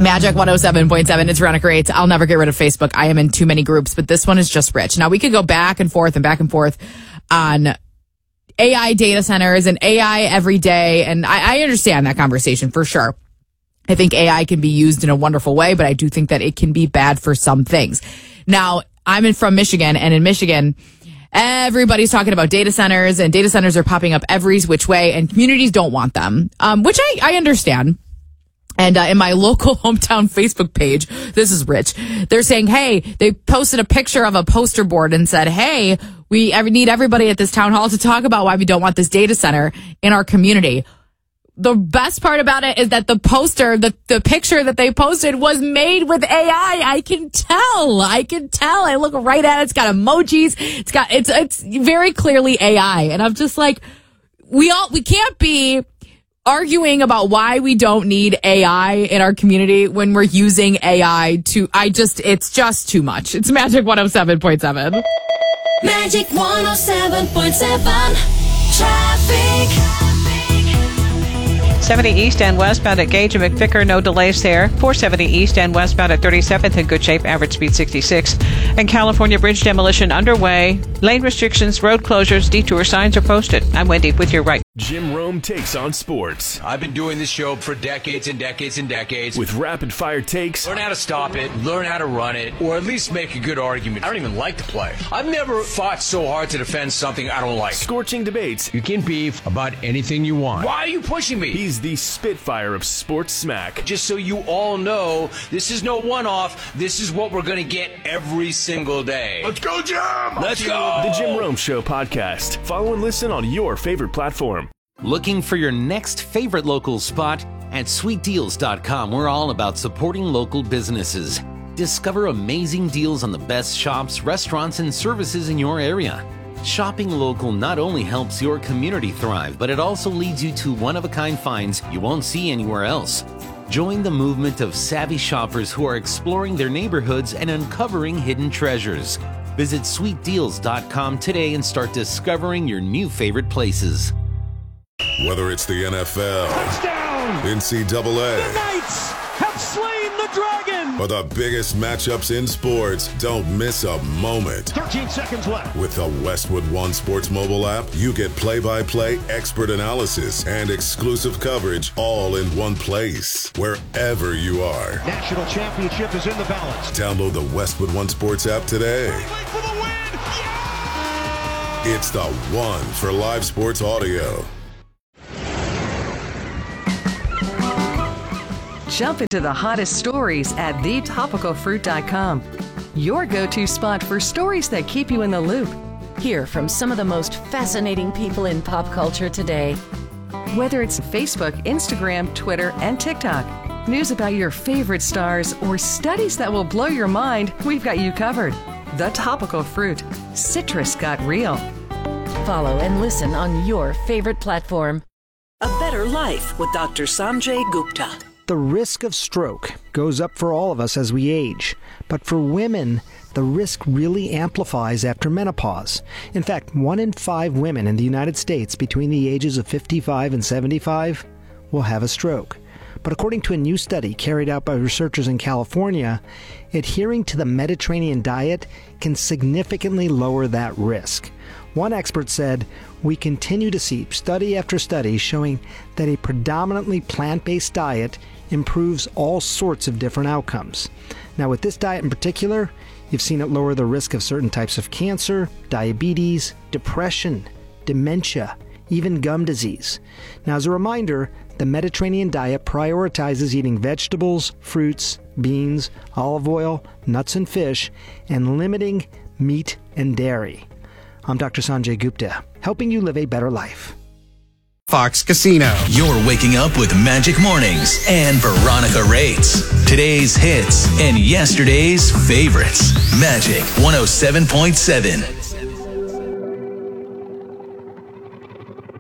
Magic 107.7. It's Veronica Rates. I'll never get rid of Facebook. I am in too many groups, but this one is just rich. Now, we could go back and forth on AI data centers and AI every day. And I understand that conversation for sure. I think AI can be used in a wonderful way, but I do think that it can be bad for some things. Now, I'm from Michigan, and in Michigan, everybody's talking about data centers, and data centers are popping up every which way, and communities don't want them, which I understand. And in my local hometown Facebook page, this is rich. They're saying, hey, they posted a picture of a poster board and said, hey, we need everybody at this town hall to talk about why we don't want this data center in our community. The best part about it is that the poster, the picture that they posted was made with AI. I can tell. I look right at it. It's got emojis. It's very clearly AI. And I'm just like, we can't be arguing about why we don't need AI in our community when we're using AI it's just too much. It's Magic 107.7. Magic 107.7 traffic. 70 east and westbound at Gage and McVicker, no delays there. 470 east and westbound at 37th in good shape, average speed 66. And California bridge demolition underway. Lane restrictions, road closures, detour signs are posted. I'm Wendy with your right. Jim Rome takes on sports. I've been doing this show for decades and decades and decades. With rapid fire takes. Learn how to stop it, learn how to run it, or at least make a good argument. I don't even like to play. I've never fought so hard to defend something I don't like. Scorching debates. You can beef about anything you want. Why are you pushing me? He's the Spitfire of sports smack. Just so you all know, this is no one-off. This is what we're going to get every single day. Let's go, Jim! Let's go! The Jim Rome Show podcast. Follow and listen on your favorite platform. Looking for your next favorite local spot? At sweetdeals.com, we're all about supporting local businesses. Discover amazing deals on the best shops, restaurants, and services in your area. Shopping local not only helps your community thrive, but it also leads you to one-of-a-kind finds you won't see anywhere else. Join the movement of savvy shoppers who are exploring their neighborhoods and uncovering hidden treasures. Visit sweetdeals.com today and start discovering your new favorite places. Whether it's the NFL, touchdown, NCAA, the Knights have slain the dragon, or the biggest matchups in sports, don't miss a moment. 13 seconds left. With the Westwood One Sports mobile app, you get play-by-play expert analysis and exclusive coverage all in one place, wherever you are. National championship is in the balance. Download the Westwood One Sports app today. For the win. Yeah! It's the one for live sports audio. Jump into the hottest stories at thetopicalfruit.com. Your go-to spot for stories that keep you in the loop. Hear from some of the most fascinating people in pop culture today. Whether it's Facebook, Instagram, Twitter, and TikTok, news about your favorite stars, or studies that will blow your mind, we've got you covered. The Topical Fruit. Citrus got real. Follow and listen on your favorite platform. A Better Life with Dr. Sanjay Gupta. The risk of stroke goes up for all of us as we age, but for women, the risk really amplifies after menopause. In fact, 1 in 5 women in the United States between the ages of 55 and 75 will have a stroke. But according to a new study carried out by researchers in California, adhering to the Mediterranean diet can significantly lower that risk. One expert said, "We continue to see study after study showing that a predominantly plant-based diet improves all sorts of different outcomes." Now, with this diet in particular, you've seen it lower the risk of certain types of cancer, diabetes, depression, dementia, even gum disease. Now, as a reminder, the Mediterranean diet prioritizes eating vegetables, fruits, beans, olive oil, nuts and fish, and limiting meat and dairy. I'm Dr. Sanjay Gupta, helping you live a better life. Fox Casino. You're waking up with Magic Mornings and Veronica Rates. Today's hits and yesterday's favorites. Magic 107.7.